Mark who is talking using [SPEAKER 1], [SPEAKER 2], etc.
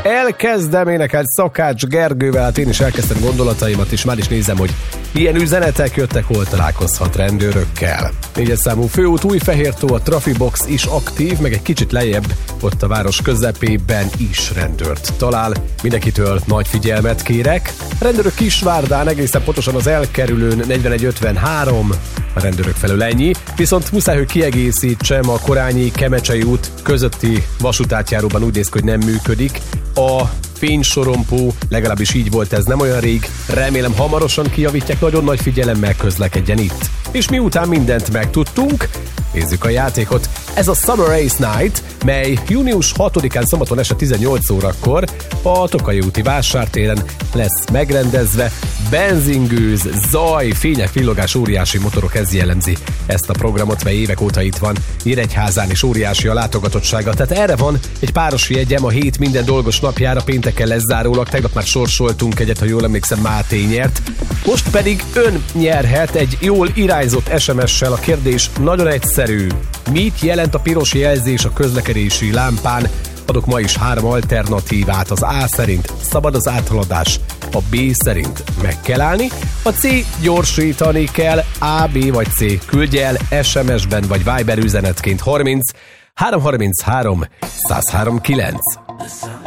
[SPEAKER 1] elkezdem énekelni Szakács Gergővel, hát én is elkezdtem gondolataimat, és már is nézem, hogy milyen üzenetek jöttek, hol találkozhat rendőrökkel. 4-es számú főút Újfehértó, a Trafibox is aktív, meg egy kicsit lejjebb, ott a város közepében is rendőrt talál. Mindenkitől nagy figyelmet kérek. A rendőrök Kisvárdán, egészen pontosan az elkerülőn 4153, a rendőrök felől ennyi, viszont muszáj, hogy kiegészítsem, a Korányi-Kemecsei út közötti vasútátjáróban úgy néz ki, hogy nem működik. A fénysorompó, legalábbis így volt ez nem olyan rég, remélem hamarosan kijavítják, nagyon nagy figyelemmel közlekedjen itt. És miután mindent megtudtunk, nézzük a játékot. Ez a Summer Race Night, mely június 6-án szombaton este 18 órakor a Tokaji úti vásártéren lesz megrendezve. Benzingőz, zaj, fények, villogás, óriási motorok, ez jellemzi ezt a programot, mely évek óta itt van. Nyíregyházán is óriási a látogatottsága. Tehát erre van egy páros jegyem a hét minden dolgos napjára, pénteken lezárólag. Tegnap már sorsoltunk egyet, ha jól emlékszem, Máté nyert. Most pedig ön nyerhet egy jól irányzott SMS-sel. A kérdés nagyon egyszerű. Mit jelent a piros jelzés a közlekedési lámpán? Adok ma is 3 alternatívát. Az A szerint szabad az áthaladás, a B szerint meg kell állni, a C gyorsítani kell, A, B vagy C. Küldje el SMS-ben vagy Viber üzenetként 30 333 103 9.